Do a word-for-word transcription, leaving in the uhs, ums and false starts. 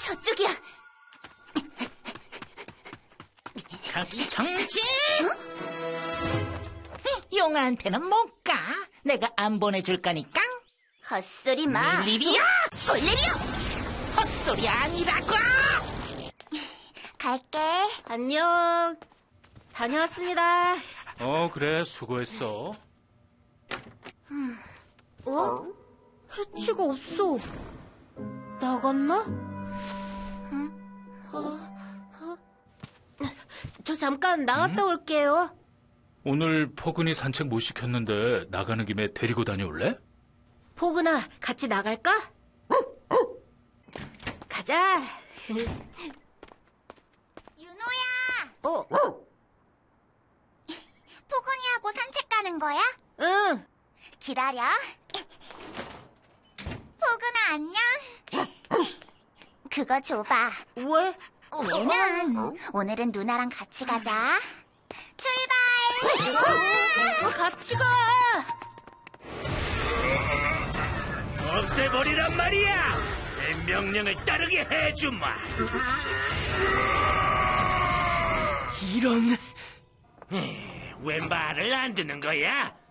저쪽이야. 거기 정지! 어? 용아한테는 못 가. 내가 안 보내줄 거니까. 헛소리 마. 일일이야! 볼일이요! 헛소리 아니라고! 갈게. 안녕. 다녀왔습니다. 어, 그래, 수고했어. 어? 해치가 없어. 나갔나? 어? 어? 저 잠깐 나갔다 음? 올게요. 오늘 포근이 산책 못 시켰는데 나가는 김에 데리고 다녀올래? 포근아, 같이 나갈까? 가자. 윤호야. 어? 포근이하고 산책 가는 거야? 응. 기다려. 포근아, 안녕. 그거 줘봐. 왜? 왜는 오늘은 누나랑 같이 가자. 출발! 어, 같이 가. 없애버리란 말이야! 내 명령을 따르게 해주마! 이런... 왜 말을 안 듣는 거야?